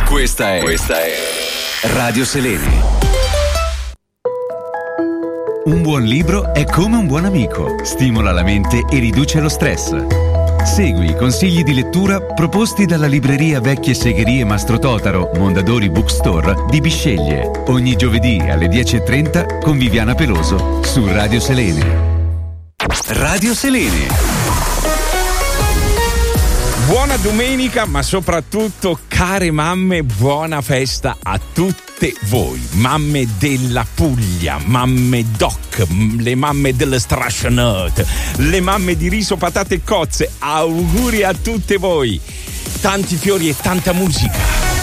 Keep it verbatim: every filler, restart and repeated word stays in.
Questa è Questa è Radio Selene. Un buon libro è come un buon amico, stimola la mente e riduce lo stress. Segui i consigli di lettura proposti dalla libreria Vecchie Segherie Mastro Totaro, Mondadori Bookstore di Bisceglie, ogni giovedì alle dieci e trenta con Viviana Peloso su Radio Selene. Radio Selene. Buona domenica, ma soprattutto, care mamme, buona festa a tutte voi. Mamme della Puglia, mamme doc, le mamme delle Strascianot, le mamme di riso, patate e cozze. Auguri a tutte voi. Tanti fiori e tanta musica.